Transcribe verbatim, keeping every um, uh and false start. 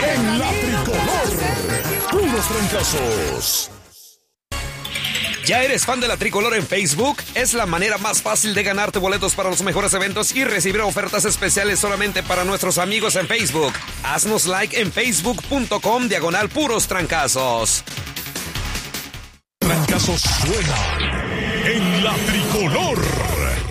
en la tricolor. Puros trancazos. ¿Ya eres fan de la Tricolor en Facebook? Es la manera más fácil de ganarte boletos para los mejores eventos y recibir ofertas especiales solamente para nuestros amigos en Facebook. Haznos like en facebook.com diagonal puros trancazos. Trancazos suena en la Tricolor.